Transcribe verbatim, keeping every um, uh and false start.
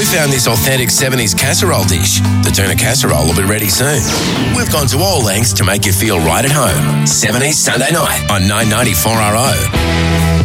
found this authentic seventies casserole dish. The tuna casserole will be ready soon. We've gone to all lengths to make you feel right at home. seventies Sunday night on nine ninety-four R O.